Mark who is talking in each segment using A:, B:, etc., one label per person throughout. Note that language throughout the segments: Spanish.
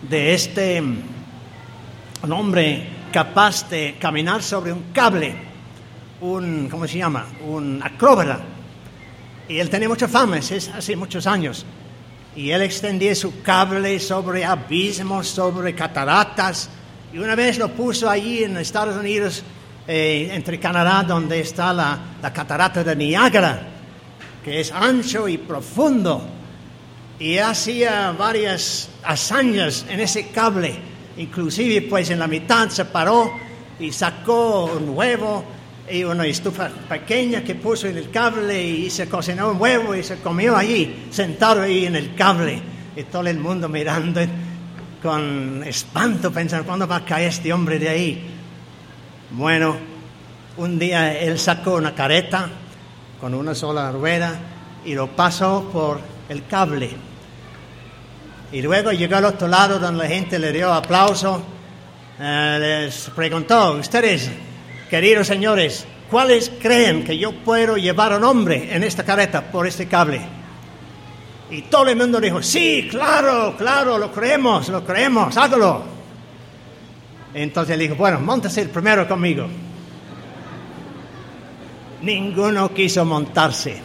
A: de un hombre capaz de caminar sobre un cable, ¿cómo se llama? Un acróbata. Y él tenía mucha fama, es hace muchos años. Y él extendía su cable sobre abismos, sobre cataratas. Y una vez lo puso allí en Estados Unidos, entre Canadá, donde está la catarata de Niágara, que es ancho y profundo. Y hacía varias hazañas en ese cable. Inclusive, pues, en la mitad se paró y sacó un huevo y una estufa pequeña que puso en el cable y se cocinó un huevo y se comió allí, sentado ahí en el cable. Y todo el mundo mirando con espanto, pensando, ¿cuándo va a caer este hombre de ahí? Bueno, un día él sacó una carreta con una sola rueda y lo pasó por el cable. Y luego llegó al otro lado donde la gente le dio aplauso. Les preguntó, ustedes, queridos señores, ¿cuáles creen que yo puedo llevar a un hombre en esta carreta por este cable? Y todo el mundo dijo, sí, claro, lo creemos, hágalo. Entonces él dijo, bueno, móntese el primero conmigo. Ninguno quiso montarse.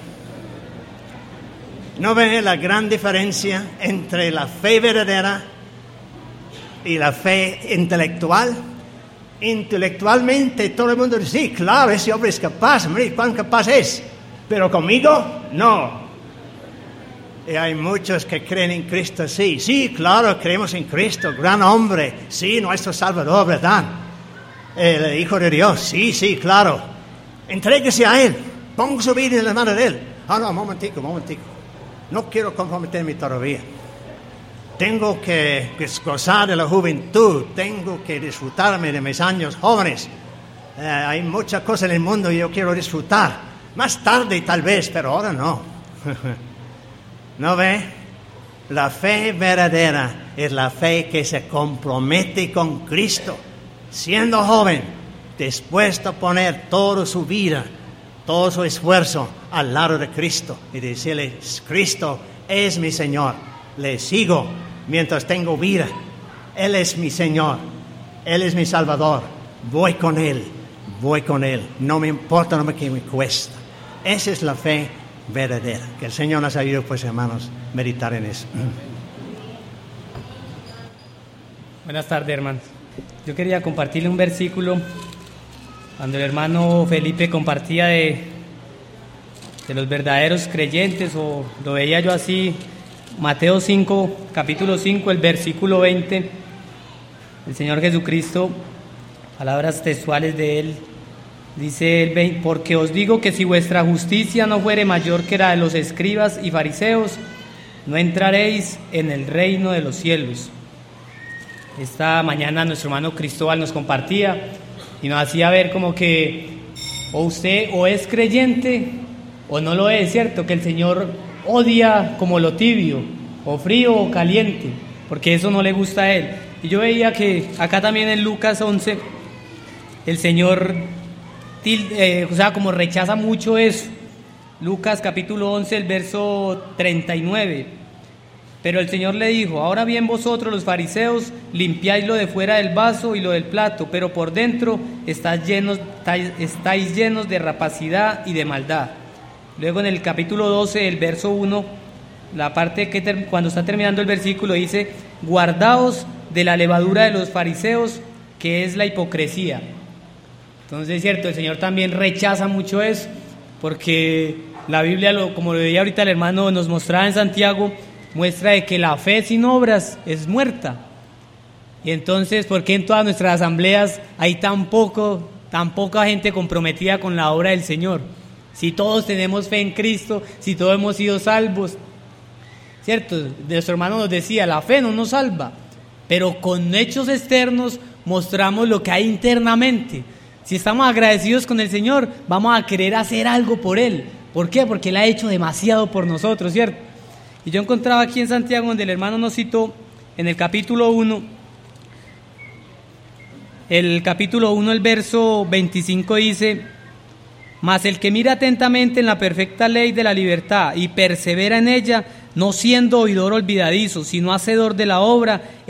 A: ¿No ve la gran diferencia entre la fe verdadera y la fe intelectual? Intelectualmente todo el mundo dice, sí, claro, ese hombre es capaz, mire cuán capaz es. Pero conmigo, no. Y hay muchos que creen en Cristo, sí, claro, creemos en Cristo, gran hombre, sí, nuestro Salvador, ¿verdad? El Hijo de Dios, sí, claro. Entréguese a Él, ponga su vida en la mano de Él. No, un momentico. No quiero comprometerme todavía. Tengo que gozar de la juventud. Tengo que disfrutarme de mis años jóvenes. Hay muchas cosas en el mundo que yo quiero disfrutar. Más tarde tal vez, pero ahora no. ¿No ve? La fe verdadera es la fe que se compromete con Cristo. Siendo joven, dispuesto a poner toda su vida, todo su esfuerzo al lado de Cristo y decirle, Cristo es mi Señor, le sigo mientras tengo vida, Él es mi Señor, Él es mi Salvador, voy con Él, no me importa lo que me cuesta. Esa es la fe verdadera. Que el Señor nos ayude, pues, hermanos, meditar en eso.
B: Buenas tardes, hermanos. Yo quería compartirle un versículo cuando el hermano Felipe compartía de los verdaderos creyentes, o lo veía yo así, Mateo 5, capítulo 5, el versículo 20, el Señor Jesucristo, palabras textuales de Él, dice, porque os digo que si vuestra justicia no fuere mayor que la de los escribas y fariseos, no entraréis en el reino de los cielos. Esta mañana nuestro hermano Cristóbal nos compartía y nos hacía ver como que o usted o es creyente o no lo es, ¿cierto? Que el Señor odia como lo tibio, o frío o caliente, porque eso no le gusta a Él. Y yo veía que acá también en Lucas 11 el Señor como rechaza mucho eso. Lucas capítulo 11, el verso 39. Pero el Señor le dijo, ahora bien vosotros los fariseos limpiáis lo de fuera del vaso y lo del plato, pero por dentro estáis llenos de rapacidad y de maldad. Luego en el capítulo 12, el verso 1, la parte que cuando está terminando el versículo dice, guardaos de la levadura de los fariseos, que es la hipocresía. Entonces es cierto, el Señor también rechaza mucho eso, porque la Biblia, como lo veía ahorita el hermano, nos mostraba en Santiago, muestra de que la fe sin obras es muerta. Y entonces, ¿por qué en todas nuestras asambleas hay tan poca gente comprometida con la obra del Señor? Si todos tenemos fe en Cristo, si todos hemos sido salvos, ¿cierto? Nuestro hermano nos decía, la fe no nos salva, pero con hechos externos mostramos lo que hay internamente. Si estamos agradecidos con el Señor, vamos a querer hacer algo por Él. ¿Por qué? Porque Él ha hecho demasiado por nosotros, ¿cierto? Y yo encontraba aquí en Santiago, donde el hermano nos citó, en el capítulo 1, el verso 25 dice, mas el que mira atentamente en la perfecta ley de la libertad y persevera en ella, no siendo oidor olvidadizo, sino hacedor de la obra,